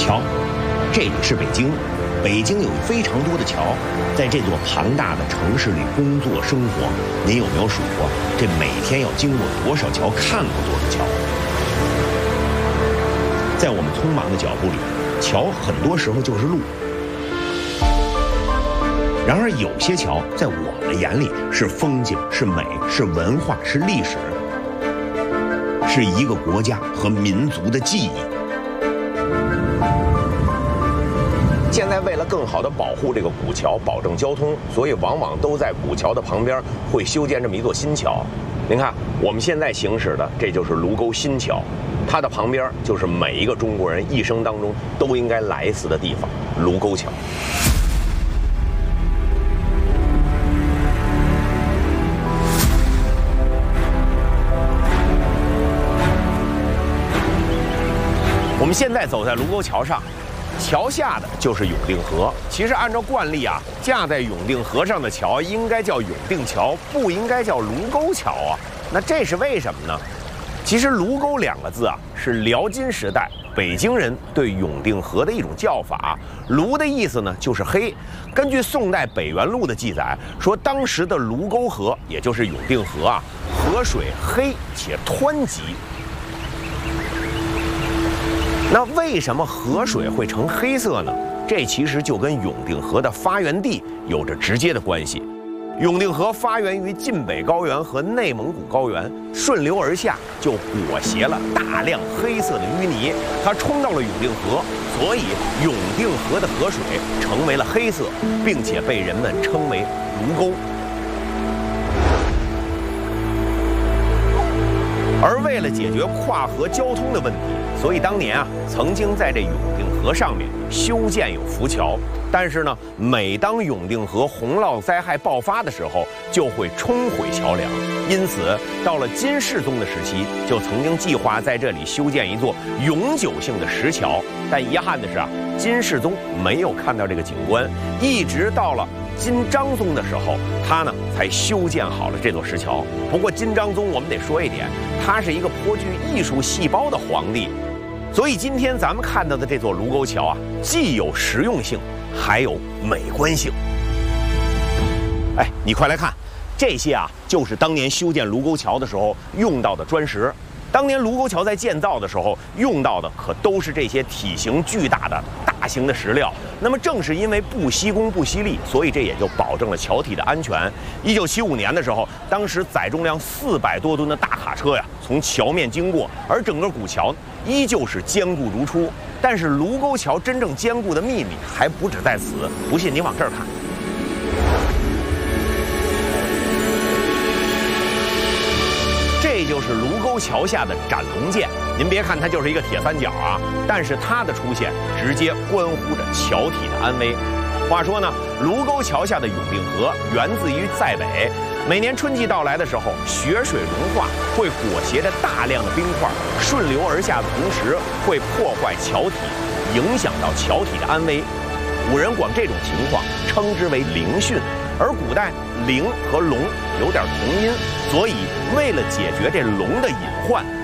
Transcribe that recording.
瞧，这里是北京，北京有非常多的桥，在这座庞大的城市里工作生活，您有没有数过这每天要经过多少桥，看过多少桥？在我们匆忙的脚步里，桥很多时候就是路。然而有些桥在我们眼里是风景，是美，是文化，是历史，是一个国家和民族的记忆。现在为了更好地保护这个古桥，保证交通，所以往往都在古桥的旁边会修建这么一座新桥。您看，我们现在行驶的这就是卢沟新桥，它的旁边就是每一个中国人一生当中都应该来一次的地方——卢沟桥。我们现在走在卢沟桥上，桥下的就是永定河。其实按照惯例啊，架在永定河上的桥应该叫永定桥，不应该叫卢沟桥啊。那这是为什么呢？其实卢沟两个字啊，是辽金时代北京人对永定河的一种叫法。卢的意思呢就是黑。根据宋代北元录的记载说，当时的卢沟河，也就是永定河啊，河水黑且湍急。那为什么河水会呈黑色呢？这其实就跟永定河的发源地有着直接的关系。永定河发源于晋北高原和内蒙古高原，顺流而下，就裹挟了大量黑色的淤泥，它冲到了永定河，所以永定河的河水成为了黑色，并且被人们称为卢沟。而为了解决跨河交通的问题，所以当年啊，曾经在这永定河上面修建有浮桥。但是呢，每当永定河洪涝灾害爆发的时候，就会冲毁桥梁。因此，到了金世宗的时期，就曾经计划在这里修建一座永久性的石桥。但遗憾的是啊，金世宗没有看到这个景观，一直到了金章宗的时候，他呢才修建好了这座石桥。不过金章宗我们得说一点，他是一个颇具艺术细胞的皇帝，所以今天咱们看到的这座卢沟桥啊，既有实用性，还有美观性。哎，你快来看，这些啊就是当年修建卢沟桥的时候用到的砖石。当年卢沟桥在建造的时候用到的可都是这些体型巨大的大型的石料。那么正是因为不惜工不惜力，所以这也就保证了桥体的安全。1975年的时候，当时载重量400多吨的大卡车呀从桥面经过，而整个古桥依旧是坚固如初。但是卢沟桥真正坚固的秘密还不止在此，不信你往这儿看。这就是卢沟桥下的斩龙剑。您别看它就是一个铁三角啊，但是它的出现直接关乎着桥体的安危。话说呢，卢沟桥下的永定河源自于在北，每年春季到来的时候，雪水融化会裹挟着大量的冰块顺流而下的同时，会破坏桥体，影响到桥体的安危。古人管这种情况称之为灵训。而古代灵和龙有点同音，所以为了解决这龙的隐患，